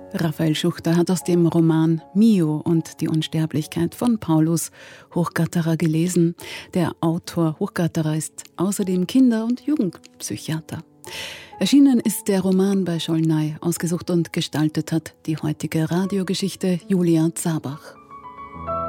Raphael Schuchter hat aus dem Roman Mio und die Unsterblichkeit von Paulus Hochgatterer gelesen. Der Autor Hochgatterer ist außerdem Kinder- und Jugendpsychiater. Erschienen ist der Roman bei Schollnay. Ausgesucht und gestaltet hat die heutige Radiogeschichte Julia Zabach.